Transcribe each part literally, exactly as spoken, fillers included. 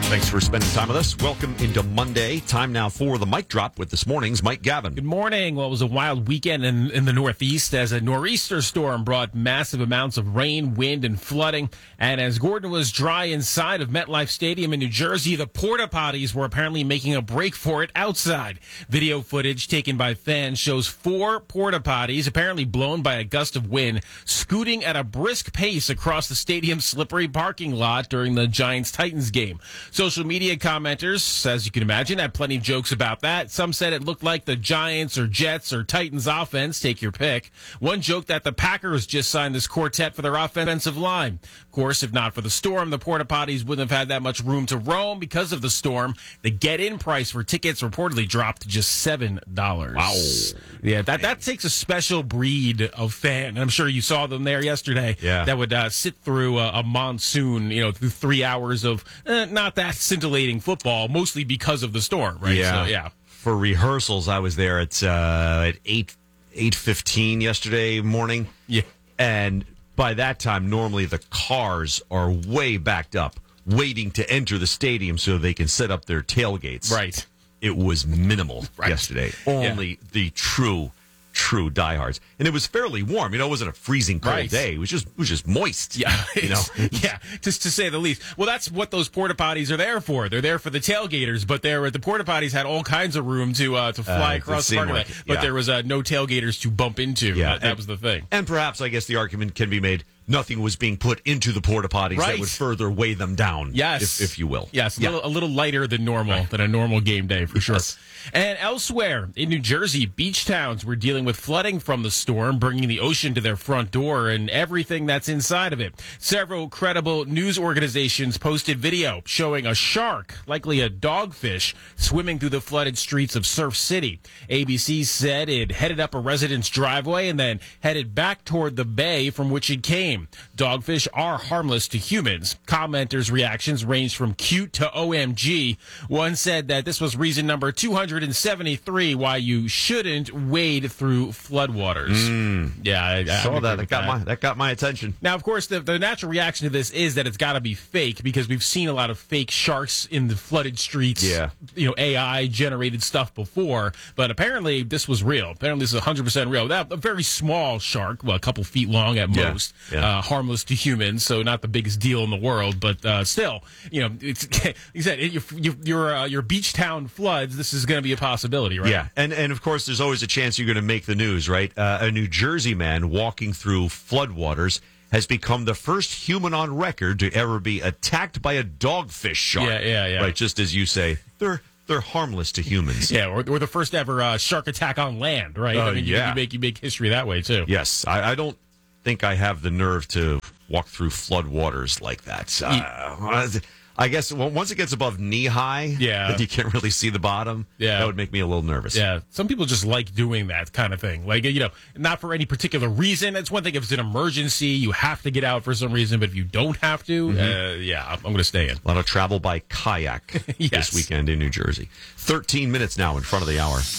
Thanks for spending time with us. Welcome into Monday. Time now for the Mic Drop with this morning's Mike Gavin. Good morning. Well, it was a wild weekend in, in the Northeast as a nor'easter storm brought massive amounts of rain, wind, and flooding. And as Gordon was dry inside of MetLife Stadium in New Jersey, the porta potties were apparently making a break for it outside. Video footage taken by fans shows four porta potties, apparently blown by a gust of wind, scooting at a brisk pace across the stadium's slippery parking lot during the Giants-Titans game. Social media commenters, as you can imagine, had plenty of jokes about that. Some said it looked like the Giants or Jets or Titans offense, take your pick. One joked that the Packers just signed this quartet for their offensive line. Of course, if not for the storm, the porta potties wouldn't have had that much room to roam because of the storm. The get-in price for tickets reportedly dropped to just seven dollars. Wow. Yeah, that, that takes a special breed of fan. And I'm sure you saw them there yesterday. Yeah. That would uh, sit through a, a monsoon, you know, through three hours of eh, not that scintillating football, mostly because of the storm, right? Yeah. So, yeah. For rehearsals, I was there at uh, at eight eight fifteen yesterday morning. Yeah. And by that time, normally the cars are way backed up, waiting to enter the stadium so they can set up their tailgates. Right. It was minimal Right. yesterday. Only Yeah. the true, true diehards. And it was fairly warm. You know, it wasn't a freezing cold Right. day. It was just it was just moist. Yeah, You know? yeah, just to say the least. Well, that's what those porta potties are there for. They're there for the tailgaters, but there the porta potties had all kinds of room to uh, to fly Uh, across it the parking seemed lot, like it, but yeah. there was uh, no tailgaters to bump into. Yeah, that, that and- was the thing. And perhaps, I guess, the argument can be made, nothing was being put into the porta potties Right. that would further weigh them down, Yes, if, if you will. Yes, a, Yeah. little, a little lighter than normal, than a normal game day for sure. Yes. And elsewhere in New Jersey, beach towns were dealing with flooding from the storm, bringing the ocean to their front door and everything that's inside of it. Several credible news organizations posted video showing a shark, likely a dogfish, swimming through the flooded streets of Surf City. A B C said it headed up a resident's driveway and then headed back toward the bay from which it came. Dogfish are harmless to humans. Commenters' reactions ranged from cute to O M G. One said that this was reason number two hundred seventy-three why you shouldn't wade through floodwaters. Mm. Yeah, I, I Saw would that. agree That with got, that. my, that got my attention. Now, of course, the, the natural reaction to this is that it's got to be fake because we've seen a lot of fake sharks in the flooded streets. Yeah. You know, A I generated stuff before, but apparently this was real. Apparently this is one hundred percent real. That, a very small shark, well, a couple feet long at Yeah. most, Yeah. Uh, harmless to humans, so not the biggest deal in the world, but uh, still, you know, it's, like you said, it, your, your, your, uh, your beach town floods, this is going to be a possibility, right? Yeah, and, and of course, there's always a chance you're going to make the news, right? Uh, a New Jersey man walking through floodwaters has become the first human on record to ever be attacked by a dogfish shark. Yeah, yeah, yeah. Right, just as you say, they're they're harmless to humans. Yeah, or, or the first ever uh, shark attack on land, right? Uh, I mean, you- yeah. you, make, you make history that way, too. Yes, I, I don't think I have the nerve to walk through floodwaters like that. Uh, I guess well, once it gets above knee high, Yeah. and you can't really see the bottom, Yeah. that would make me a little nervous. Yeah, some people just like doing that kind of thing. Like, you know, not for any particular reason. It's one thing if it's an emergency, you have to get out for some reason, but if you don't have to, uh, yeah, I'm going to stay in. A lot of travel by kayak Yes. this weekend in New Jersey. thirteen minutes now in front of the hour.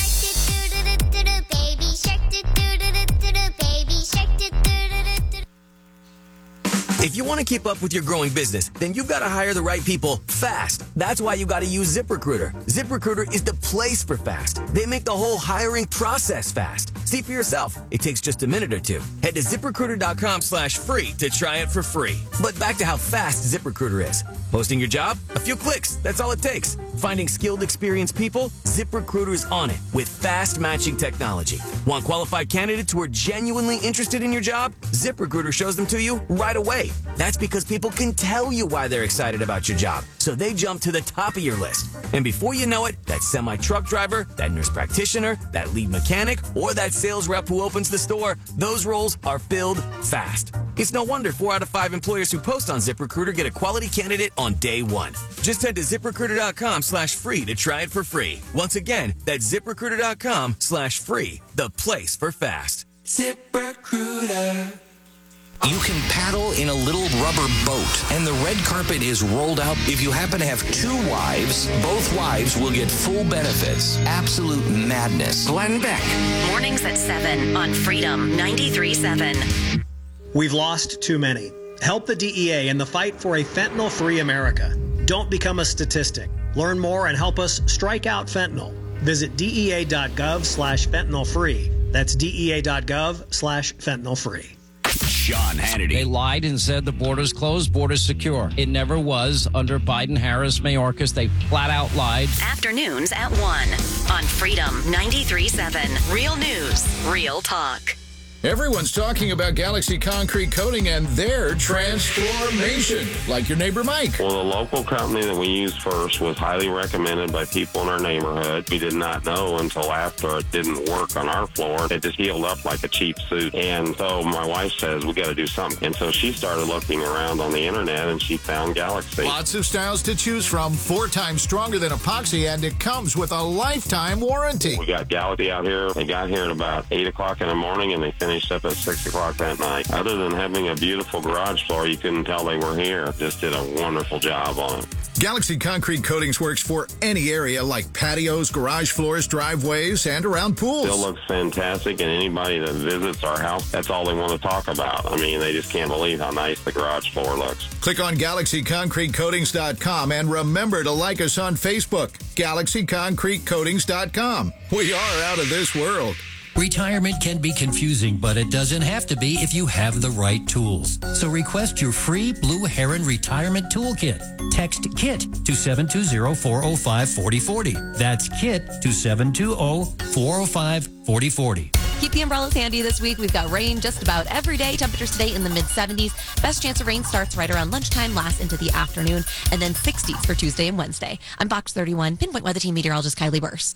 If you want to keep up with your growing business, then you've got to hire the right people fast. That's why you got to use ZipRecruiter. ZipRecruiter is the place for fast. They make the whole hiring process fast. See for yourself. It takes just a minute or two. Head to ZipRecruiter.com slash free to try it for free. But back to how fast ZipRecruiter is. Posting your job? A few clicks. That's all it takes. Finding skilled, experienced people? ZipRecruiter's on it with fast matching technology. Want qualified candidates who are genuinely interested in your job? ZipRecruiter shows them to you right away. That's because people can tell you why they're excited about your job, so they jump to the top of your list. And before you know it, that semi-truck driver, that nurse practitioner, that lead mechanic, or that sales rep who opens the store, those roles are filled fast. It's no wonder four out of five employers who post on ZipRecruiter get a quality candidate on day one. Just head to ZipRecruiter.com slash free to try it for free. Once again, that's ZipRecruiter.com slash free, the place for fast. ZipRecruiter. You can paddle in a little rubber boat, and the red carpet is rolled out. If you happen to have two wives, both wives will get full benefits. Absolute madness. Glenn Beck. Mornings at seven on Freedom ninety-three seven. We've lost too many. Help the D E A in the fight for a fentanyl-free America. Don't become a statistic. Learn more and help us strike out fentanyl. Visit dea.gov slash fentanyl free. That's dea.gov slash fentanyl free. Sean Hannity. They lied and said the border's closed, border's secure. It never was under Biden, Harris, Mayorkas. They flat out lied. Afternoons at one on Freedom ninety-three point seven. Real news, real talk. Everyone's talking about Galaxy Concrete Coating and their transformation, like your neighbor Mike. Well, the local company that we used first was highly recommended by people in our neighborhood. We did not know until after it didn't work on our floor. It just healed up like a cheap suit. And so my wife says, we got to do something. And so she started looking around on the internet, and she found Galaxy. Lots of styles to choose from, four times stronger than epoxy, and it comes with a lifetime warranty. We got Galaxy out here. They got here at about eight o'clock in the morning, and they finished up at six o'clock that night. Other than having a beautiful garage floor, you couldn't tell they were here. Just did a wonderful job on it. Galaxy Concrete Coatings works for any area like patios, garage floors, driveways, and around pools. Still looks fantastic, and anybody that visits our house, that's all they want to talk about. I mean, they just can't believe how nice the garage floor looks. Click on galaxy concrete coatings dot com and remember to like us on Facebook, galaxy concrete coatings dot com. We are out of this world. Retirement can be confusing, but it doesn't have to be if you have the right tools. So request your free Blue Heron Retirement Toolkit. Text KIT to seven two zero, four zero five, four zero four zero. That's KIT to seven two zero, four zero five, four zero four zero. Keep the umbrellas handy this week. We've got rain just about every day. Temperatures today in the mid seventies. Best chance of rain starts right around lunchtime, lasts into the afternoon, and then sixties for Tuesday and Wednesday. I'm Fox thirty-one, Pinpoint Weather Team meteorologist Kylie Burse.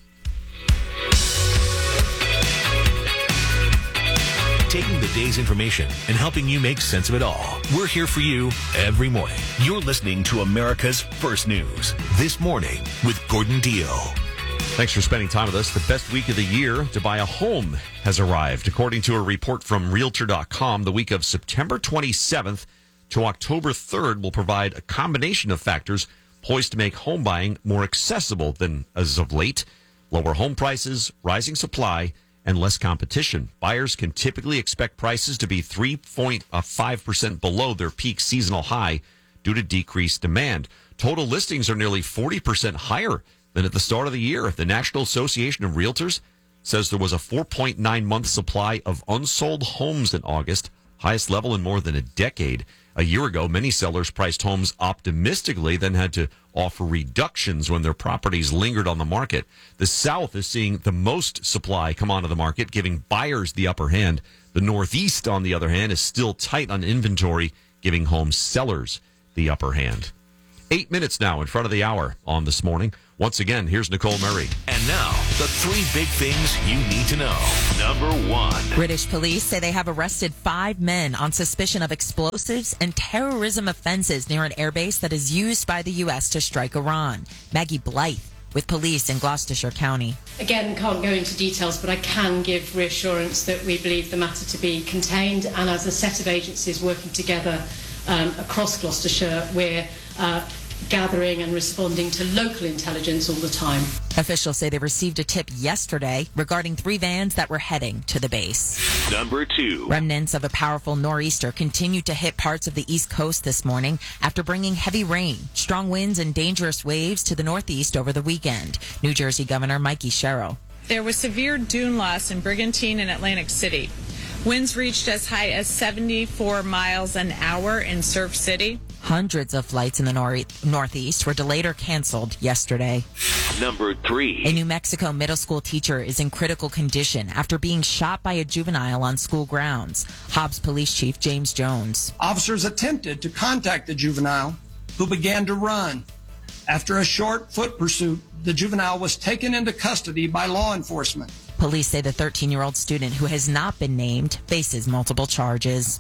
Taking the day's information and helping you make sense of it all. We're here for you every morning. You're listening to America's First News. This Morning with Gordon Deal. Thanks for spending time with us. The best week of the year to buy a home has arrived. According to a report from Realtor dot com, the week of September twenty-seventh to October third will provide a combination of factors poised to make home buying more accessible than as of late. Lower home prices, rising supply, and less competition. Buyers can typically expect prices to be three point five percent below their peak seasonal high due to decreased demand. Total listings are nearly forty percent higher than at the start of the year. The National Association of Realtors says there was a four point nine month supply of unsold homes in August, highest level in more than a decade. A year ago, many sellers priced homes optimistically, then had to offer reductions when their properties lingered on the market. The South is seeing the most supply come onto the market, giving buyers the upper hand. The Northeast, on the other hand, is still tight on inventory, giving home sellers the upper hand. Eight minutes now in front of the hour on This Morning. Once again, here's Nicole Murray. And now, the three big things you need to know. Number one. British police say they have arrested five men on suspicion of explosives and terrorism offenses near an airbase that is used by the U S to strike Iran. Maggie Blythe with police in Gloucestershire County. Again, can't go into details, but I can give reassurance that we believe the matter to be contained, and as a set of agencies working together um, across Gloucestershire, we're uh, gathering and responding to local intelligence all the time. Officials say they received a tip yesterday regarding three vans that were heading to the base. Number two. Remnants of a powerful nor'easter continued to hit parts of the East Coast this morning after bringing heavy rain, strong winds, and dangerous waves to the Northeast over the weekend. New Jersey Governor Mikey Sherrill. There was severe dune loss in Brigantine and Atlantic City. Winds reached as high as seventy-four miles an hour in Surf City. Hundreds of flights in the nor- Northeast were delayed or canceled yesterday. Number three. A New Mexico middle school teacher is in critical condition after being shot by a juvenile on school grounds. Hobbs Police Chief James Jones. Officers attempted to contact the juvenile, who began to run. After a short foot pursuit, the juvenile was taken into custody by law enforcement. Police say the thirteen-year-old student, who has not been named, faces multiple charges.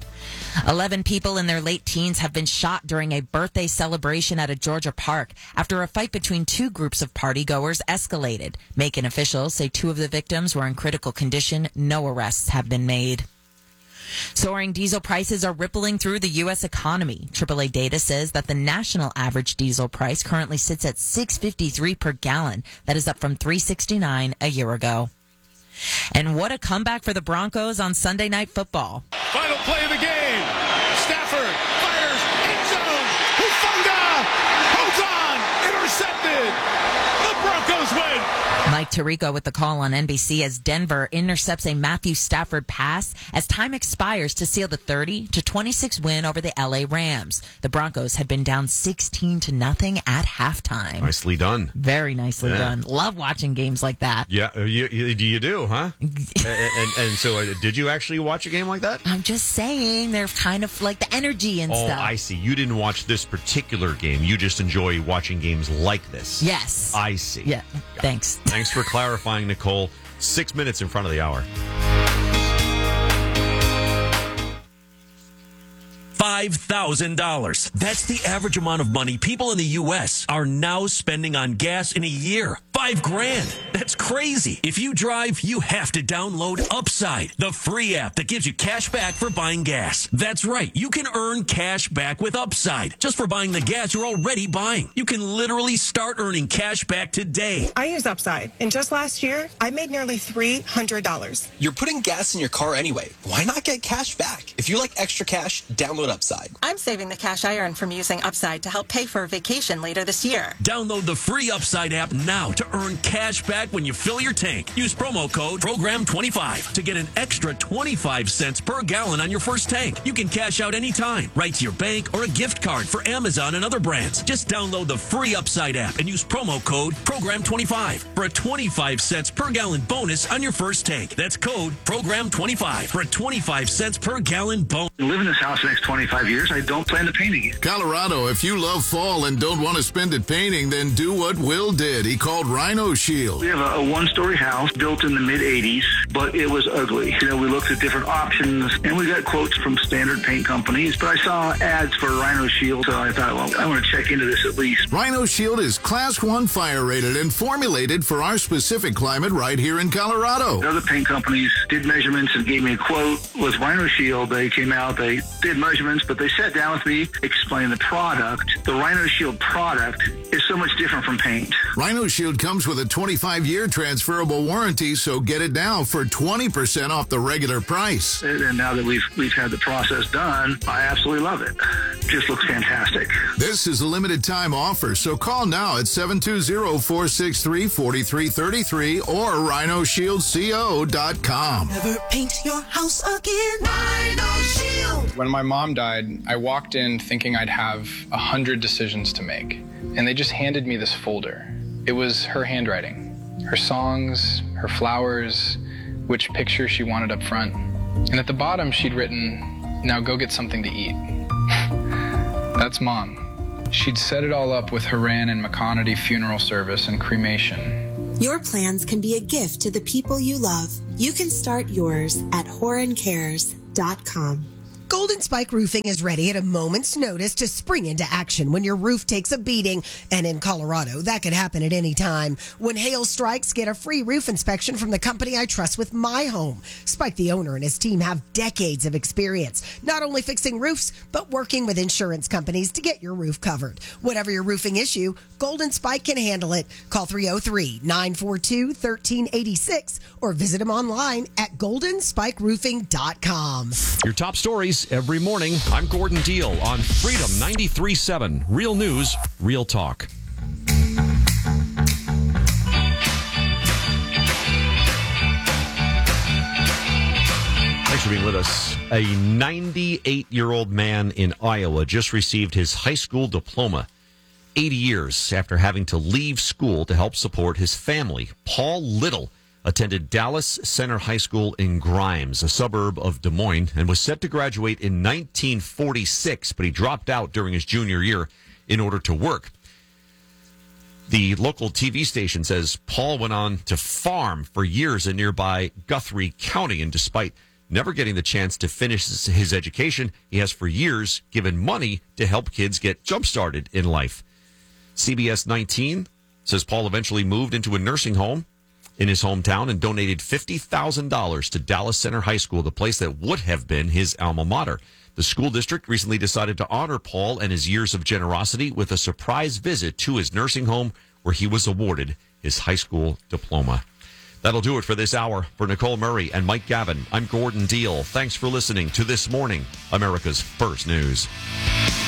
Eleven people in their late teens have been shot during a birthday celebration at a Georgia park after a fight between two groups of partygoers escalated. Macon officials say two of the victims were in critical condition. No arrests have been made. Soaring diesel prices are rippling through the U S economy. triple A data says that the national average diesel price currently sits at six dollars and fifty-three cents per gallon. That is up from three dollars and sixty-nine cents a year ago. And what a comeback for the Broncos on Sunday Night Football. Final play of the game. Stafford fires, end zone. Hufanga Mike Tirico with the call on N B C as Denver intercepts a Matthew Stafford pass as time expires to seal the thirty to twenty-six win over the L A Rams. The Broncos had been down sixteen to nothing at halftime. Nicely done. Very nicely Yeah. done. Love watching games like that. Yeah, uh, you, you, you do, huh? and, and, and so, uh, did you actually watch a game like that? I'm just saying, they're kind of like the energy and Oh, stuff. I see. You didn't watch this particular game. You just enjoy watching games like this. Yes. I see. Yeah. Thanks. Thanks for clarifying, Nicole. Six minutes in front of the hour. five thousand dollars. That's the average amount of money people in the U S are now spending on gas in a year. Five grand. That's crazy. If you drive, you have to download Upside, the free app that gives you cash back for buying gas. That's right. You can earn cash back with Upside just for buying the gas you're already buying. You can literally start earning cash back today. I use Upside, and just last year, I made nearly three hundred dollars. You're putting gas in your car anyway. Why not get cash back? If you like extra cash, download Upside. I'm saving the cash I earn from using Upside to help pay for a vacation later this year. Download the free Upside app now to earn cash back when you fill your tank. Use promo code program twenty-five to get an extra twenty-five cents per gallon on your first tank. You can cash out anytime, right to your bank or a gift card for Amazon and other brands. Just download the free Upside app and use promo code program twenty-five for a twenty-five cents per gallon bonus on your first tank. That's code program twenty-five for a twenty-five cents per gallon bonus. I live in this house the next twenty-five years. I don't plan to paint again. Colorado, if you love fall and don't want to spend it painting, then do what Will did. He called Rhino Shield. We have a, a one-story house built in the mid-eighties, but it was ugly. You know, we looked at different options, and we got quotes from standard paint companies, but I saw ads for Rhino Shield, so I thought, well, I want to check into this at least. Rhino Shield is Class one fire rated and formulated for our specific climate right here in Colorado. Other paint companies did measurements and gave me a quote. With Rhino Shield, they came out, they did measurements, but they sat down with me, explained the product. The Rhino Shield product is so much different from paint. Rhino Shield comes with a twenty-five year transferable warranty, so get it now for twenty percent off the regular price. And now that we've we've had the process done, I absolutely love it. Just looks fantastic. This is a limited time offer, so call now at seven two zero, four six three, four three three three or rhino shield co dot com. Never paint your house again. Rhino Shield. When my mom died, I walked in thinking I'd have a hundred decisions to make, and they just handed me this folder. It was her handwriting, her songs, her flowers, which picture she wanted up front. And at the bottom, she'd written, "Now go get something to eat." That's Mom. She'd set it all up with Haran and McConaty funeral service and cremation. Your plans can be a gift to the people you love. You can start yours at horan cares dot com. Golden Spike Roofing is ready at a moment's notice to spring into action when your roof takes a beating. And in Colorado, that could happen at any time. When hail strikes, get a free roof inspection from the company I trust with my home. Spike, the owner, and his team have decades of experience, not only fixing roofs, but working with insurance companies to get your roof covered. Whatever your roofing issue, Golden Spike can handle it. Call three oh three, nine four two, one three eight six or visit them online at golden spike roofing dot com. Your top stories every morning. I'm Gordon Deal on Freedom ninety-three point seven. Real news, real talk. Thanks for being with us. A ninety-eight-year-old man in Iowa just received his high school diploma eighty years after having to leave school to help support his family. Paul Little attended Dallas Center High School in Grimes, a suburb of Des Moines, and was set to graduate in nineteen forty-six, but he dropped out during his junior year in order to work. The local T V station says Paul went on to farm for years in nearby Guthrie County, and despite never getting the chance to finish his education, he has for years given money to help kids get jump-started in life. C B S nineteen says Paul eventually moved into a nursing home in his hometown and donated fifty thousand dollars to Dallas Center High School, the place that would have been his alma mater. The school district recently decided to honor Paul and his years of generosity with a surprise visit to his nursing home where he was awarded his high school diploma. That'll do it for this hour. For Nicole Murray and Mike Gavin, I'm Gordon Deal. Thanks for listening to This Morning, America's First News.